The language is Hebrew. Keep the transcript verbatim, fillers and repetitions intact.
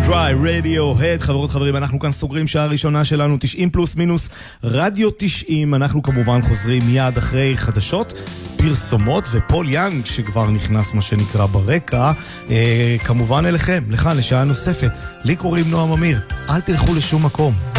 Dry, Radiohead. חברות חברים, אנחנו כאן סוגרים שעה ראשונה שלנו, תשעים פלוס מינוס רדיו תשעים. אנחנו כמובן חוזרים מיד אחרי חדשות, פרסומות ופול יאנג שכבר נכנס מה שנקרא ברקע. אה, כמובן אליכם, לכאן לשעה נוספת. לי קוראים נועם אמיר, אל תלכו לשום מקום.